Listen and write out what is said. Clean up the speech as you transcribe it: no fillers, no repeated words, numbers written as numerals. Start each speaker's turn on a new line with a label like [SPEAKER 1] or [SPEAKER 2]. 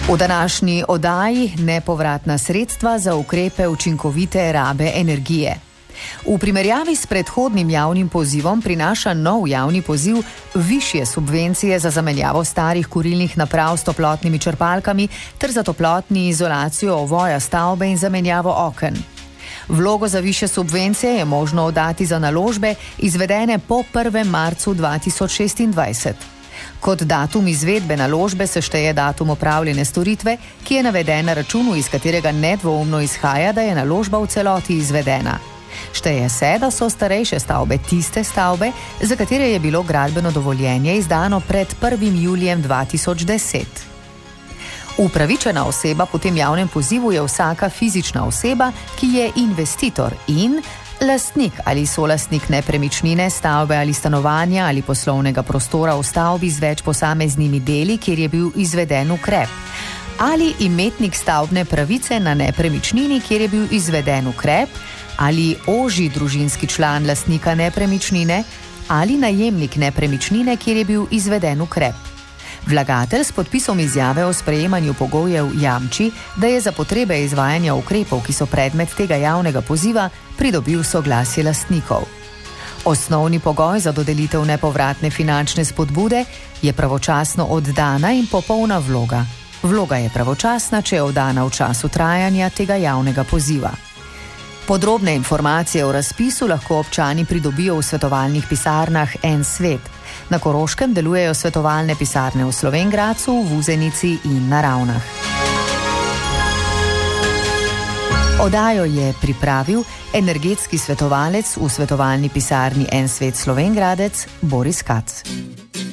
[SPEAKER 1] V današnji oddaji nepovratna sredstva za ukrepe učinkovite rabe energije. V primerjavi s predhodnim javnim pozivom prinaša nov javni poziv višje subvencije za zamenjavo starih kurilnih naprav s toplotnimi črpalkami ter za toplotni izolacijo ovoja stavbe in zamenjavo oken. Vlogo za višje subvencije je možno oddati za naložbe, izvedene po 1. marcu 2026. Kot datum izvedbe naložbe se šteje datum opravljene storitve, ki je naveden na računu, iz katerega nedvoumno izhaja, da je naložba v celoti izvedena. Šteje se, da so starejše stavbe tiste stavbe, za katere je bilo gradbeno dovoljenje izdano pred 1. julijem 2010. Upravičena oseba po tem javnem pozivu je vsaka fizična oseba, ki je investitor in lastnik ali solastnik nepremičnine, stavbe ali stanovanja ali poslovnega prostora v stavbi z več posameznimi deli, kjer je bil izveden ukrep, ali imetnik stavbne pravice na nepremičnini, kjer je bil izveden ukrep, ali ožji družinski član lastnika nepremičnine, ali najemnik nepremičnine, kjer je bil izveden ukrep. Vlagatelj s podpisom izjave o sprejemanju pogojev jamči, da je za potrebe izvajanja ukrepov, ki so predmet tega javnega poziva, pridobil soglasje lastnikov. Osnovni pogoj za dodelitev nepovratne finančne spodbude je pravočasno oddana in popolna vloga. Vloga je pravočasna, če je oddana v času trajanja tega javnega poziva. Podrobne informacije o razpisu lahko občani pridobijo v svetovalnih pisarnah En svet. Na Koroškem delujejo svetovalne pisarne v Slovenj Gradcu, v Vuzenici in na Ravnah. Oddajo je pripravil energetski svetovalec v svetovalni pisarni En svet Slovenj Gradec Boris Kac.